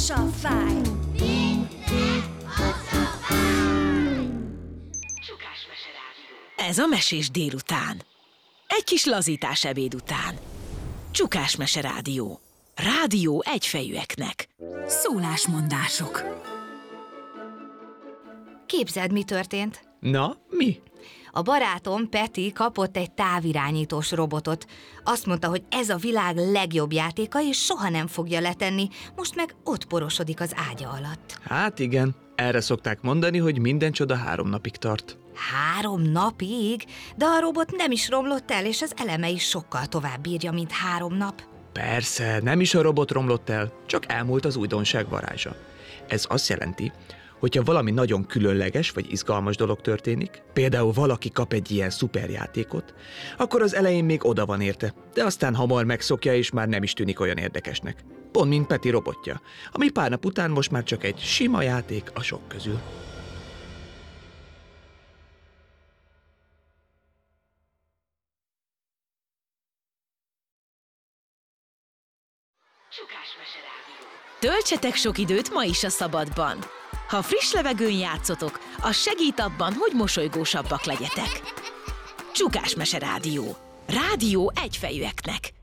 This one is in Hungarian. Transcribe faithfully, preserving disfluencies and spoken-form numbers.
az a fáj. Ez a Mesés délután. Egy kis lazítás ebéd után. Csukás Mese Rádió. Rádió egyfejűeknek. Szólásmondások. Képzeld, mi történt? Na, mi? A barátom Peti kapott egy távirányítós robotot. Azt mondta, hogy ez a világ legjobb játéka, és soha nem fogja letenni, most meg ott porosodik az ágya alatt. Hát igen, erre szokták mondani, hogy minden csoda három napig tart. Három napig? De a robot nem is romlott el, és az eleme is sokkal tovább bírja, mint három nap. Persze, nem is a robot romlott el, csak elmúlt az újdonság varázsa. Ez azt jelenti, hogyha valami nagyon különleges vagy izgalmas dolog történik, például valaki kap egy ilyen szuperjátékot, akkor az elején még oda van érte, de aztán hamar megszokja, és már nem is tűnik olyan érdekesnek. Pont mint Peti robotja, ami pár nap után most már csak egy sima játék a sok közül. Töltsetek sok időt ma is a szabadban. Ha friss levegőn játszotok, az segít abban, hogy mosolygósabbak legyetek. Csukás Mese Rádió. Rádió egyfejűeknek.